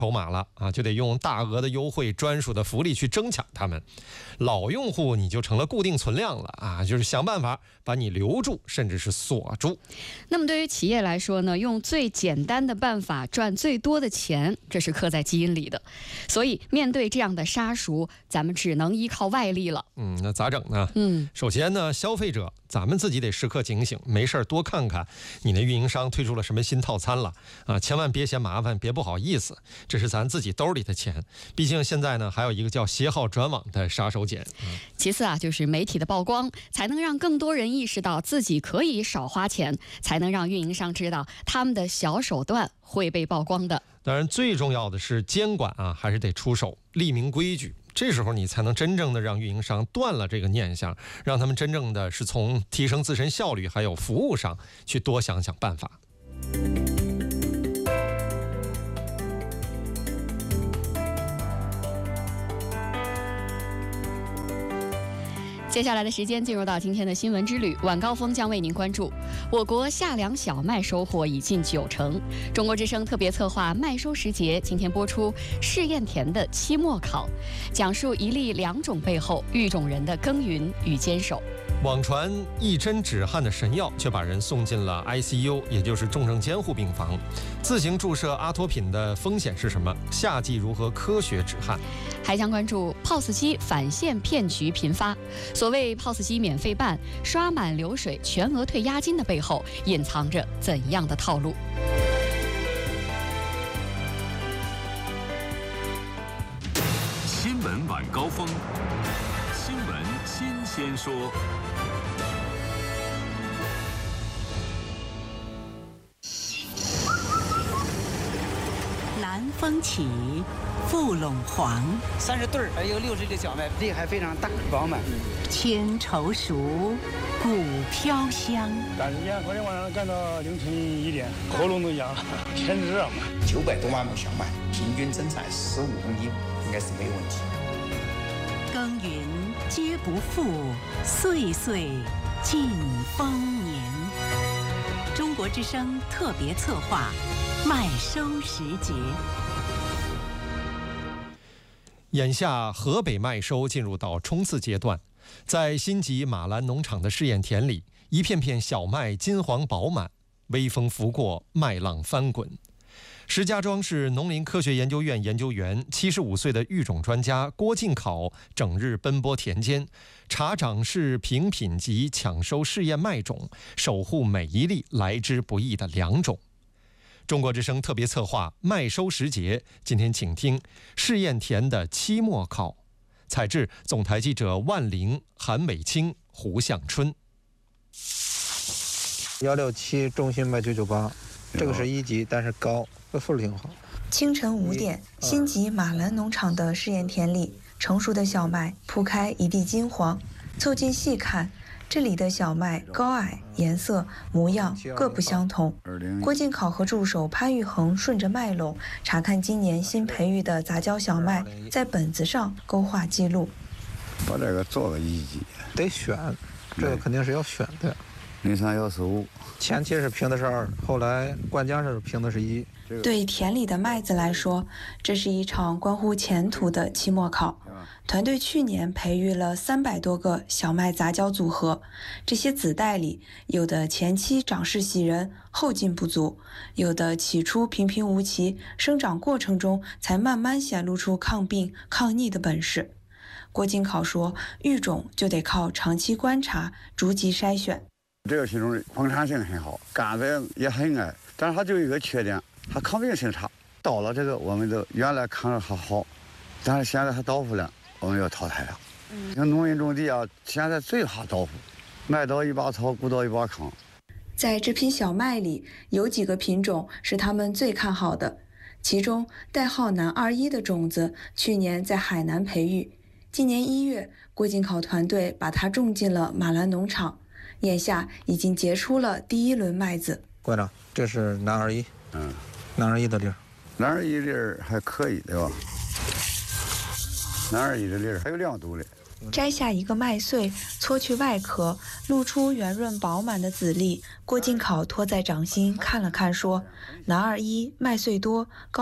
筹码了啊，就得用大额的优惠、专属的福利去争抢他们。老用户你就成了固定存量了啊，就是想办法把你留住，甚至是锁住。 那么对于企业来说呢，用最简单的办法赚最多的钱，这是刻在基因里的。所以面对这样的杀熟，咱们只能依靠外力了。 那咋整呢？首先呢，消费者咱们自己得时刻警醒，没事多看看你那运营商推出了什么新套餐了啊，千万别嫌麻烦，别不好意思，这是咱自己兜里的钱。毕竟现在呢，还有一个叫携号转网的杀手锏。 其次啊，就是媒体的曝光，才能让更多人意识到自己可以少花钱，才能让运营商知道他们的小手段会被曝光的。 当然，最重要的是监管啊，还是得出手，立明规矩。这时候你才能真正的让运营商断了这个念想，让他们真正的是从提升自身效率还有服务上去多想想办法。 接下来的时间进入到今天的新闻之旅，晚高峰将为您关注我国夏粮小麦收获已近90%。中国之声特别策划麦收时节今天播出试验田的期末考，讲述一粒良种背后育种人的耕耘与坚守。 网传一针止汗的神药，却把人送进了 ICU， 也就是重症监护病房。自行注射阿托品的风险是什么？夏季如何科学止汗？ 还将关注 POS 机返现骗局频发。所谓 POS 机免费办、刷满流水、全额退押金的背后，隐藏着怎样的套路？ 新闻晚高峰，新闻新鲜说。 南风起，覆陇黄 ，30对儿，有60粒小麦，粒还非常大饱满。 千愁熟，谷飘香。 赶时间，昨天晚上干到凌晨1点，喉咙都哑了，天热嘛。 900多万亩小麦，平均增产15公斤，应该是没有问题。 耕耘皆不负，岁岁尽丰年。中国之声特别策划。麦收时节， 眼下河北麦收进入到冲刺阶段，在新集马兰农场的试验田里，一片片小麦金黄饱满，微风拂过，麦浪翻滚。石家庄市农林科学研究院研究员75岁的育种专家郭进考整日奔波田间，查长势、评品级、抢收试验麦种，守护每一粒来之不易的良种。中国之声特别策划麦收时节，今天请听试验田的期末考，采制总台记者万玲、韩伟清、胡向春。 167中心麦998，这个是1级，但是高，这分挺好。 清晨5点，新集马兰农场的试验田里，成熟的小麦铺开一地金黄。凑近细看，这里的小麦高矮、颜色、模样各不相同。郭进考和助手潘玉恒顺着麦垄查看今年新培育的杂交小麦，在本子上勾画记录。 把这个做个1级， 得选，这个肯定是要选的。 03要15， 前期是评的是2，后来灌浆是评的是1。 对田里的麦子来说，这是一场关乎前途的期末考。团队去年培育了300多个小麦杂交组合，这些子代里，有的前期长势喜人，后劲不足；有的起初平平无奇，生长过程中才慢慢显露出抗病、抗逆的本事。郭进考说，育种就得靠长期观察，逐级筛选。 这个品种丰产性很好，杆子也很矮，但是它就有一个缺点，它抗病性差。到了这个，我们都原来看着还好，但是现在它倒伏了，我们要淘汰了。像农民种地啊，现在最怕倒伏，麦倒一把草，谷倒一把糠。 在这批小麦里，有几个品种是他们最看好的，其中代号南21的种子，去年在海南培育，今年1月，郭进考团队把它种进了马兰农场。眼下已经结出了第1轮麦子。 馆长，这是南21，南21的粒儿， 南21粒儿还可以，对吧？南21的粒儿还有2度嘞。 摘下一个麦穗，搓去外壳，露出圆润饱满的籽粒。郭进考托在掌心看了看，说：南21麦穗多，高